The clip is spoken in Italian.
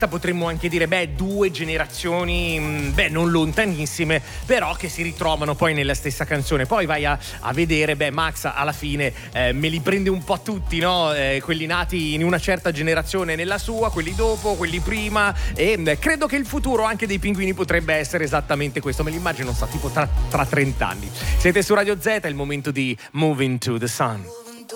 potremmo anche dire, due generazioni, non lontanissime, però che si ritrovano poi nella stessa canzone. Poi vai a vedere, Max alla fine me li prende un po' tutti, no? Quelli nati in una certa generazione nella sua, quelli dopo, quelli prima, e credo che il futuro anche dei Pinguini potrebbe essere esattamente questo. Me l'immagino, tipo tra 30 anni. Siete su Radio Z, è il momento di Moving to the Sun.